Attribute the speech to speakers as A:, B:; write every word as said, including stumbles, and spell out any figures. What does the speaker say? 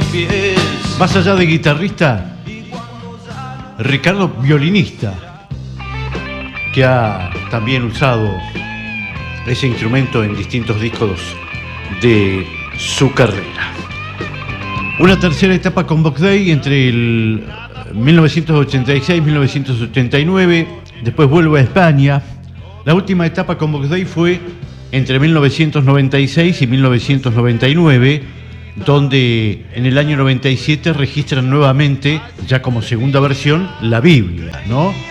A: pies.
B: Más allá de guitarrista, Ricardo violinista, que ha también usado ese instrumento en distintos discos de su carrera. Una tercera etapa con Box Day entre el mil novecientos ochenta y seis y mil novecientos ochenta y nueve, después vuelve a España. La última etapa con Box Day fue entre mil novecientos noventa y seis y mil novecientos noventa y nueve, donde en el año noventa y siete registran nuevamente, ya como segunda versión, la Biblia, ¿no?